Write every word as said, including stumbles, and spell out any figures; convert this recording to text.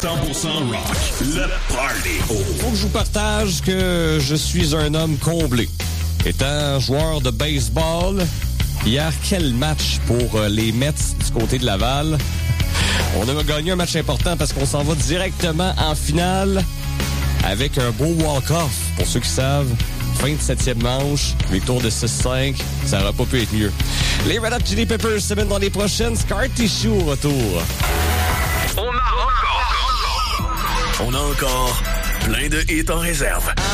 cent pour cent rock, le party. Faut que je vous partage que je suis un homme comblé. Étant joueur de baseball, hier, quel match pour les Mets du côté de Laval. On a gagné un match important parce qu'on s'en va directement en finale avec un beau walk-off. Pour ceux qui savent, fin de septième manche, victoire de six cinq, ça n'aurait pas pu être mieux. Les Red Hot Chili Peppers se mettent dans les prochaines. Scar Tissue au retour. On a encore, on a encore plein de hits en réserve.